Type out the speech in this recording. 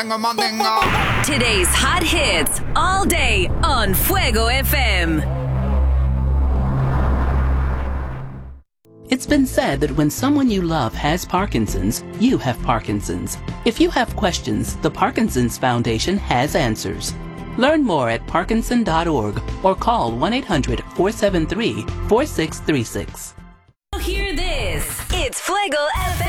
Today's hot hits all day on Fuego FM. It's been said that when someone you love has Parkinson's, you have Parkinson's. If you have questions, the Parkinson's Foundation has answers. Learn more at parkinson.org or call 1-800-473-4636. Hear this. It's Fuego FM.